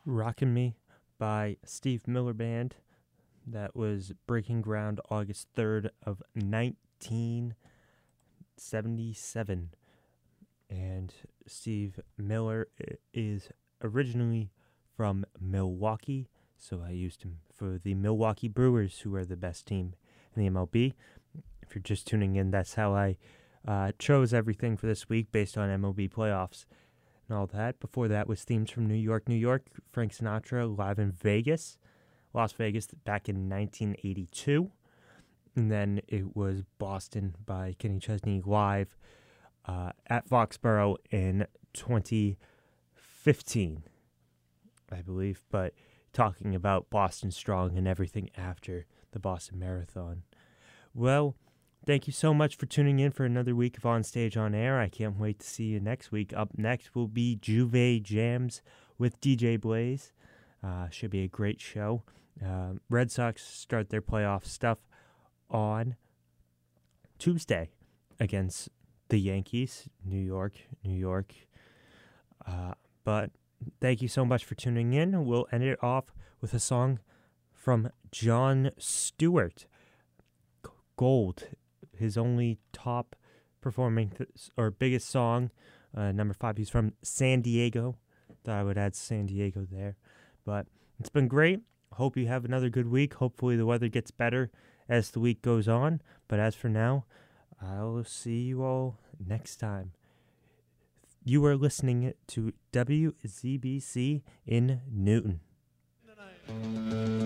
Rockin' Me by Steve Miller Band. That was breaking ground August 3rd of 1977. And Steve Miller is originally from Milwaukee, so I used him for the Milwaukee Brewers, who are the best team in the MLB. If you're just tuning in, that's how I chose everything for this week based on MLB playoffs and all that. Before that was themes from New York, Frank Sinatra live in Vegas, Las Vegas, back in 1982. And then it was Boston by Kenny Chesney live at Foxborough in 2015, I believe, but talking about Boston Strong and everything after the Boston Marathon. Well, thank you so much for tuning in for another week of On Stage On Air. I can't wait to see you next week. Up next will be Juve Jams with DJ Blaze. Should be a great show. Red Sox start their playoff stuff on Tuesday against the Yankees, New York. But thank you so much for tuning in. We'll end it off with a song from Jon Stewart, Gold, his only top performing or biggest song, number 5. He's from San Diego. Thought I would add San Diego there. But it's been great. Hope you have another good week. Hopefully the weather gets better as the week goes on. But as for now, I'll see you all next time. You are listening to WZBC in Newton.